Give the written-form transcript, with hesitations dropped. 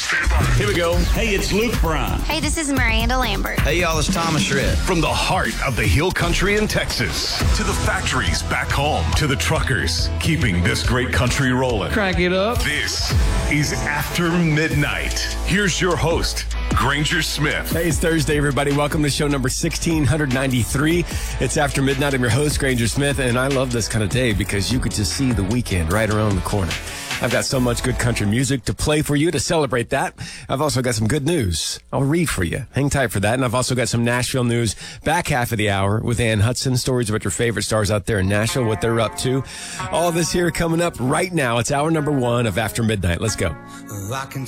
Here we go. Hey, it's Luke Bryan. Hey, this is Miranda Lambert. Hey, y'all, it's Thomas Rhett. From the heart of the Hill Country in Texas to the factories back home to the truckers keeping this great country rolling. Crank it up. This is After Midnight. Here's your host, Granger Smith. Hey, it's Thursday, everybody. Welcome to show number 1693. It's After Midnight. I'm your host, Granger Smith, and I love this kind of day because you could just see the weekend right around the corner. I've got so much good country music to play for you to celebrate that. I've also got some good news. I'll read for you. Hang tight for that. And I've also got some Nashville news back half of the hour with Ann Hudson. Stories about your favorite stars out there in Nashville, what they're up to. All this here coming up right now. It's hour number 1 of After Midnight. Let's go. I can